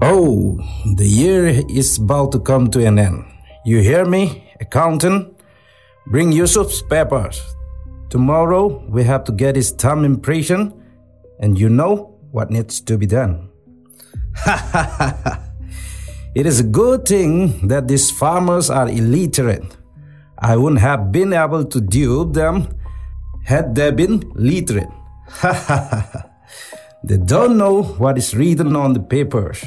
Oh, the year is about to come to an end. You hear me, accountant? Bring Yusuf's papers. Tomorrow we have to get his thumb impression, and you know what needs to be done. It is a good thing that these farmers are illiterate. I wouldn't have been able to dupe them had they been literate. They don't know what is written on the papers.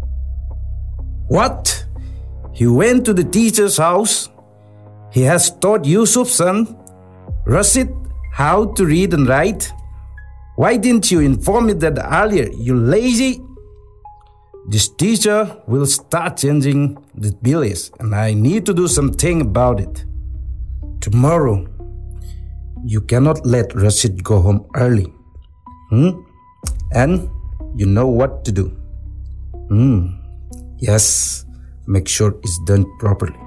What? He went to the teacher's house? He has taught Yusuf's son, Rashid, how to read and write? Why didn't you inform me that earlier, you lazy? This teacher will start changing the village, and I need to do something about it. Tomorrow, you cannot let Rashid go home early. And you know what to do. Yes, make sure it's done properly.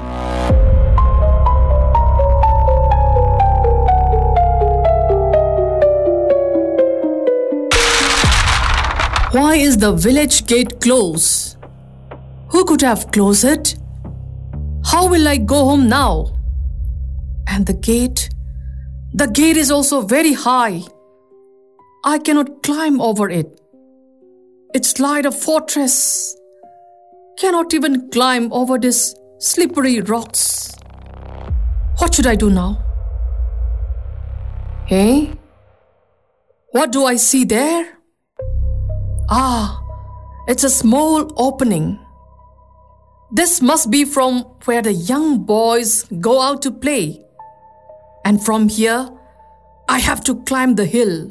Why is the village gate closed? Who could have closed it? How will I go home now? And the gate is also very high. I cannot climb over it. It's like a fortress. Cannot even climb over these slippery rocks. What should I do now? Hey? What do I see there? It's a small opening. This must be from where the young boys go out to play. And from here, I have to climb the hill.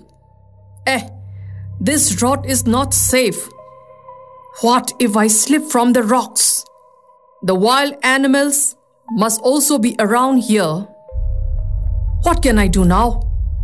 This road is not safe. What if I slip from the rocks? The wild animals must also be around here. What can I do now?